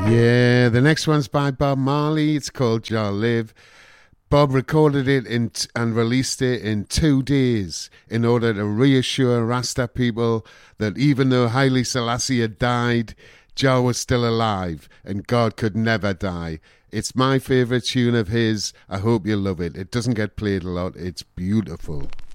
Yeah, the next one's by Bob Marley. It's called Jah Live. Bob recorded it and released it in 2 days in order to reassure Rasta people that even though Haile Selassie had died, Jah was still alive and God could never die. It's my favourite tune of his. I hope you love it. It doesn't get played a lot. It's beautiful.